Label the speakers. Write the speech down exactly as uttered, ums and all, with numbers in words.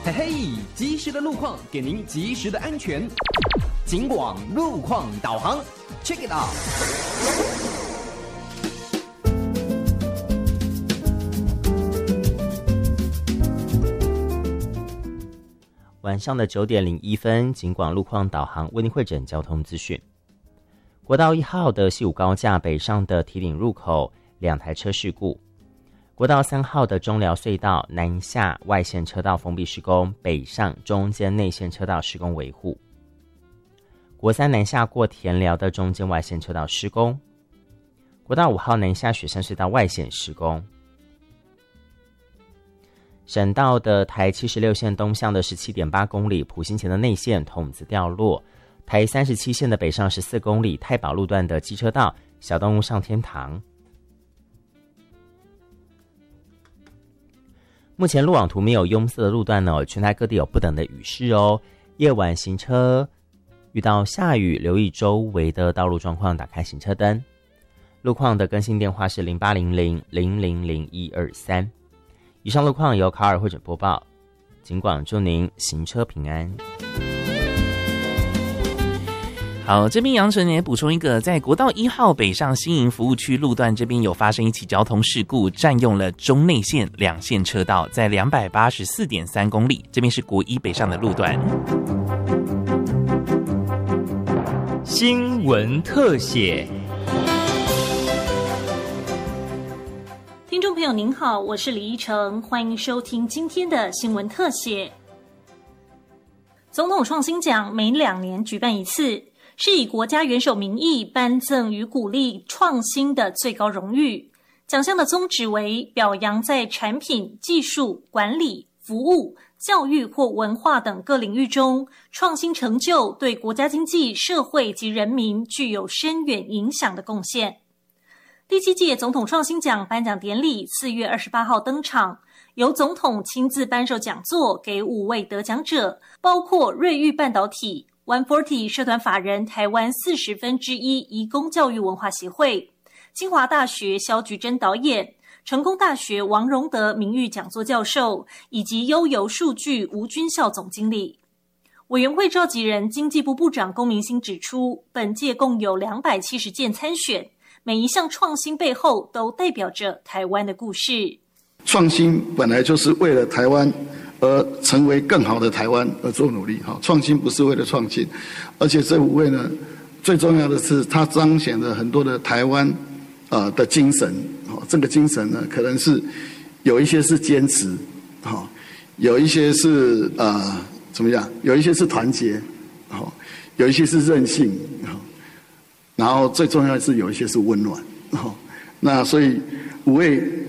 Speaker 1: 嘿嘿，及时的路况给您及时的安全。警广路况导航 ，Check it out。
Speaker 2: 晚上的九点零一分，警广路况导航为您汇整交通资讯。国道一号的西武高架北上的堤顶入口两台车事故。国道三号的中寮隧道南下外线车道封闭施工，北上中间内线车道施工维护。国三南下过田寮的中间外线车道施工。国道五号南下雪山隧道外线施工。省道的台七十六线东向的 十七点八公里埔心前的内线筒子掉落，台三十七线的北上十四公里太保路段的机车道小动物上天堂。目前路网图没有拥塞的路段呢，全台各地有不等的雨势哦。夜晚行车遇到下雨，留意周围的道路状况，打开行车灯。路况的更新电话是零八零零零零零一二三。以上路况由卡尔汇整播报，警广祝您行车平安。
Speaker 3: 好，这边杨晨也补充一个，在国道一号北上新营服务区路段这边有发生一起交通事故，占用了中内线两线车道，在两百八十四点三公里，这边是国一北上的路段。
Speaker 4: 新闻特写。
Speaker 5: 听众朋友您好，我是李依晨，欢迎收听今天的新闻特写。总统创新奖每两年举办一次，是以国家元首名义颁赠与鼓励创新的最高荣誉。奖项的宗旨为表扬在产品、技术、管理、服务、教育或文化等各领域中创新成就对国家经济、社会及人民具有深远影响的贡献。第七届总统创新奖颁奖典礼四月二十八号登场，由总统亲自颁授讲座给五位得奖者，包括瑞昱半导体、一百四十社团法人台湾四十分之一移工教育文化协会、清华大学萧菊珍导演、成功大学王荣德名誉讲座教授，以及悠游数据吴军校总经理。委员会召集人经济部部长龚明鑫指出，本届共有两百七十件参选，每一项创新背后都代表着台湾的故事。
Speaker 6: 创新本来就是为了台湾而成为更好的台湾而做努力，创新不是为了创新，而且这五位呢，最重要的是它彰显了很多的台湾呃的精神，这个精神呢，可能是有一些是坚持，有一些是呃怎么样，有一些是团结，有一些是韧性，然后最重要的是有一些是温暖，那所以五位